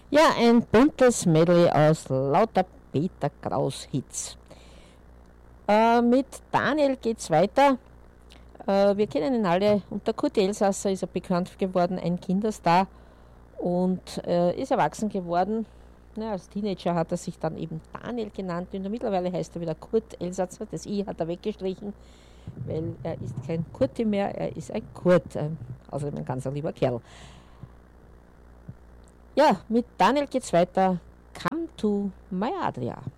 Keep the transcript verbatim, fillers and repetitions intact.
Ja, ein buntes Medley aus lauter Peter Kraus Hits. Äh, mit Daniel geht's weiter. Äh, wir kennen ihn alle. Unter Kurt Elsasser ist er bekannt geworden, ein Kinderstar und äh, ist erwachsen geworden. Ja, als Teenager hat er sich dann eben Daniel genannt und mittlerweile heißt er wieder Kurt Elsasser. Das I hat er weggestrichen, weil er ist kein Kurti mehr, er ist ein Kurt. Äh, außerdem ein ganz lieber Kerl. Ja, mit Daniel geht's weiter. Come to my Adria.